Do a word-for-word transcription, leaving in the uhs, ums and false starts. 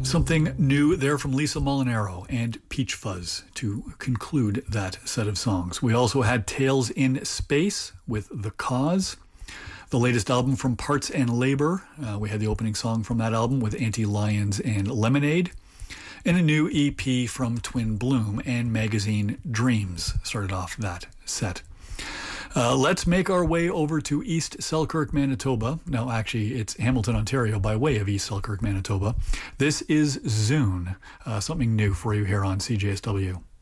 Something new there from Lisa Molinaro and Peach Fuzz to conclude that set of songs. We also had Tales in Space with The Cause, the latest album from Parts and Labor. Uh, we had the opening song from that album with Anti-Lions and Lemonade, and a new E P from Twin Bloom and Magazine Dreams started off that set. Uh, let's make our way over to East Selkirk, Manitoba. No, actually, it's Hamilton, Ontario, by way of East Selkirk, Manitoba. This is Zune, uh, something new for you here on C J S W.